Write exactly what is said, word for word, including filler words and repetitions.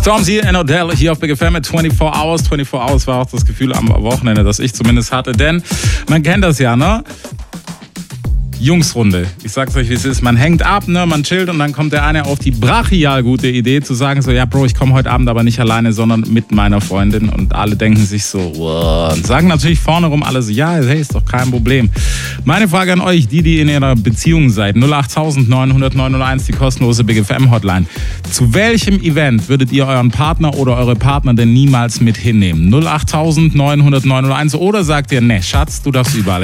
Stormzy and Odell hier auf Big F M mit vierundzwanzig Hours. vierundzwanzig Hours war auch das Gefühl am Wochenende, das ich zumindest hatte. Denn man kennt das ja, ne? Jungsrunde. Ich sag's euch, wie es ist. Man hängt ab, ne, man chillt und dann kommt der eine auf die brachial gute Idee zu sagen so, ja Bro, ich komme heute Abend aber nicht alleine, sondern mit meiner Freundin und alle denken sich so, wow. Und sagen natürlich vorne rum alle so, ja, hey, ist doch kein Problem. Meine Frage an euch, die, die in ihrer Beziehung seid, null acht neun null null neun null eins, die kostenlose Big F M Hotline. Zu welchem Event würdet ihr euren Partner oder eure Partner denn niemals mit hinnehmen? null acht neun null null neun null eins oder sagt ihr, ne, Schatz, du darfst überall hin?